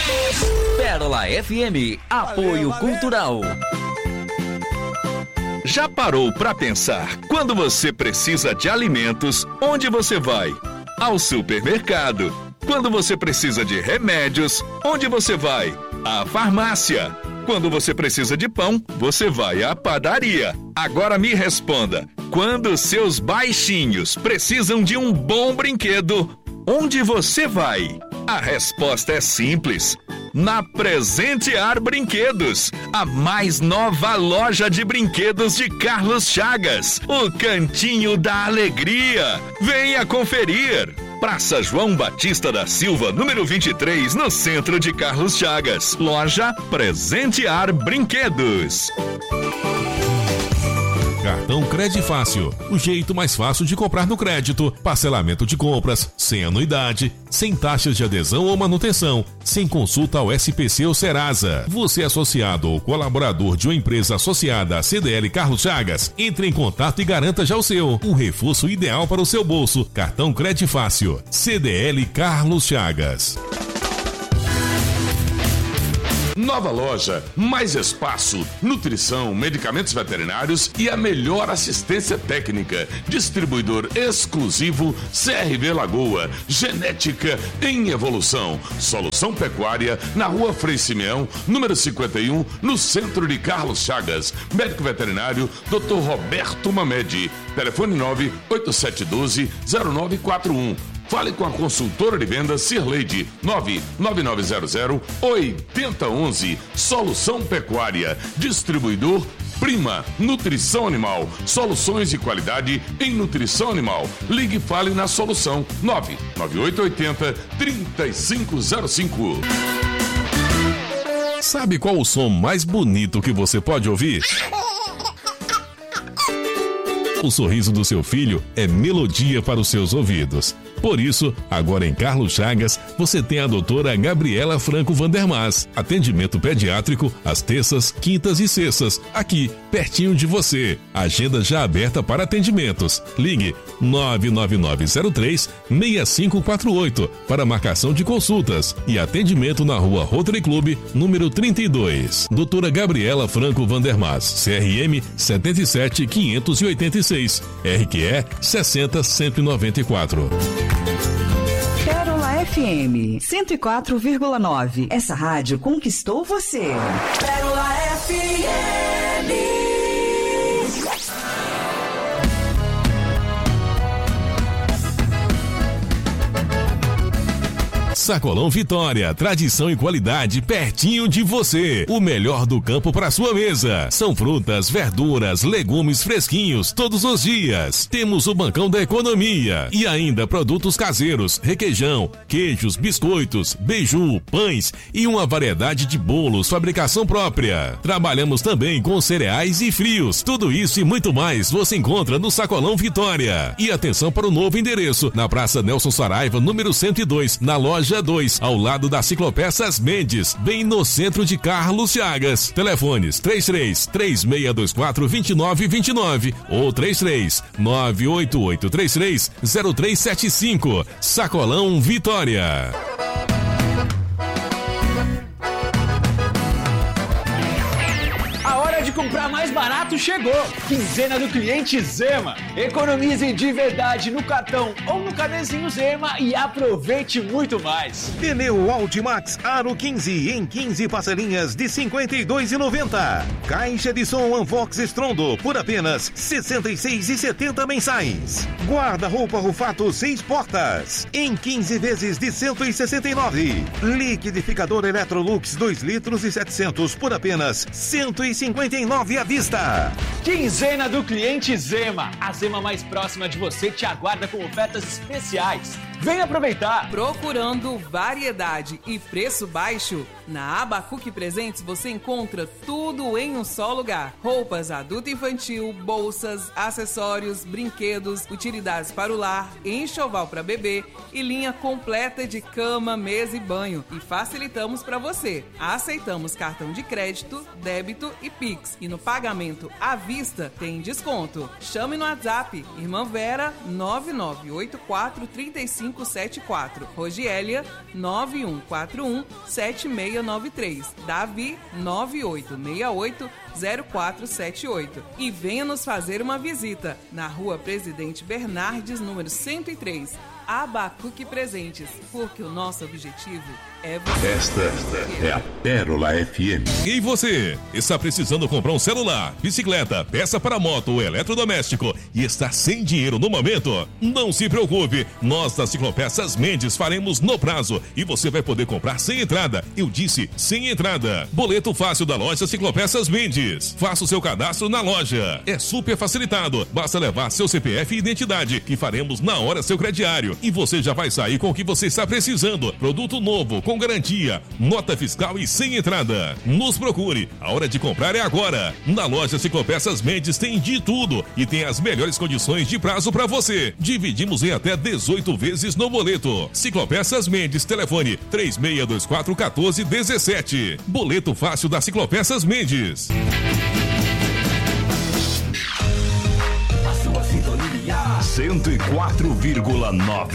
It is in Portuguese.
Pérola FM, apoio cultural. Já parou para pensar, quando você precisa de alimentos, onde você vai? Ao supermercado. Quando você precisa de remédios, onde você vai? À farmácia. Quando você precisa de pão, você vai à padaria. Agora me responda, quando seus baixinhos precisam de um bom brinquedo, onde você vai? A resposta é simples. Na Presentear Brinquedos, a mais nova loja de brinquedos de Carlos Chagas, o Cantinho da Alegria. Venha conferir. Praça João Batista da Silva, número 23, no centro de Carlos Chagas. Loja Presentear Brinquedos. Cartão Credifácil, o jeito mais fácil de comprar no crédito. Parcelamento de compras, sem anuidade, sem taxas de adesão ou manutenção, sem consulta ao SPC ou Serasa. Você é associado ou colaborador de uma empresa associada à CDL Carlos Chagas, entre em contato e garanta já o seu. Um reforço ideal para o seu bolso. Cartão Credifácil, CDL Carlos Chagas. Nova loja, mais espaço, nutrição, medicamentos veterinários e a melhor assistência técnica. Distribuidor exclusivo CRV Lagoa, genética em evolução. Solução Pecuária, na rua Frei Simeão, número 51, no centro de Carlos Chagas. Médico veterinário, Dr. Roberto Mamede. Telefone 98712-0941. Fale com a consultora de vendas Cirleide, 99900-8011. Solução Pecuária. Distribuidor Prima Nutrição Animal. Soluções de qualidade em nutrição animal. Ligue e fale na Solução, 99880-3505. Sabe qual o som mais bonito que você pode ouvir? O sorriso do seu filho é melodia para os seus ouvidos. Por isso, agora em Carlos Chagas, você tem a doutora Gabriela Franco Vandermas. Atendimento pediátrico às terças, quintas e sextas, aqui, pertinho de você. Agenda já aberta para atendimentos. Ligue 99903-6548 para marcação de consultas e atendimento na rua Rotary Club, número 32. Doutora Gabriela Franco Vandermas, CRM 77586, RQE 60194. Pérola FM 104,9. Essa rádio conquistou você. Pérola FM. Sacolão Vitória, tradição e qualidade pertinho de você. O melhor do campo para sua mesa. São frutas, verduras, legumes fresquinhos todos os dias. Temos o Bancão da Economia e ainda produtos caseiros, requeijão, queijos, biscoitos, beiju, pães e uma variedade de bolos, fabricação própria. Trabalhamos também com cereais e frios. Tudo isso e muito mais você encontra no Sacolão Vitória. E atenção para o novo endereço, na Praça Nelson Saraiva, número 102, na loja 2, ao lado da Ciclopeças Mendes, bem no centro de Carlos Chagas. Telefones 33-3624-2929 ou 33-98833-0375. Sacolão Vitória. De comprar mais barato chegou! Quinzena do cliente Zema. Economize de verdade no cartão ou no carnezinho Zema e aproveite muito mais. Pneu Altimax Aro 15 em 15 parcelinhas de R$ 52,90. Caixa de som Unvox Strondo por apenas R$ 66,70 mensais. Guarda-roupa Rufato 6 portas em 15 vezes de R$ 169. Liquidificador Electrolux 2 litros e 700 por apenas R$ 159 à vista. Quinzena do cliente Zema. A Zema mais próxima de você te aguarda com ofertas especiais. Vem aproveitar! Procurando variedade e preço baixo? Na Abacuque Presentes você encontra tudo em um só lugar. Roupas adulto e infantil, bolsas, acessórios, brinquedos, utilidades para o lar, enxoval para bebê e linha completa de cama, mesa e banho. E facilitamos para você. Aceitamos cartão de crédito, débito e Pix. E no pagamento à vista tem desconto. Chame no WhatsApp, Irmã Vera 9984 35 3574. Rogélia, 9141-7693. Davi, 9868-0478. E venha nos fazer uma visita na Rua Presidente Bernardes, número 103. Abacuque Presentes, porque o nosso objetivo é você. Esta é a Pérola FM. E você? Está precisando comprar um celular, bicicleta, peça para moto ou eletrodoméstico e está sem dinheiro no momento? Não se preocupe, nós da Ciclopeças Mendes faremos no prazo e você vai poder comprar sem entrada. Eu disse sem entrada. Boleto fácil da loja Ciclopeças Mendes. Faça o seu cadastro na loja. É super facilitado. Basta levar seu CPF e identidade que faremos na hora seu crediário. E você já vai sair com o que você está precisando. Produto novo, com garantia, nota fiscal e sem entrada. Nos procure. A hora de comprar é agora. Na loja Ciclopeças Mendes tem de tudo e tem as melhores condições de prazo para você. Dividimos em até 18 vezes no boleto. Ciclopeças Mendes, telefone 3624-1417. Boleto fácil da Ciclopeças Mendes. 104,9.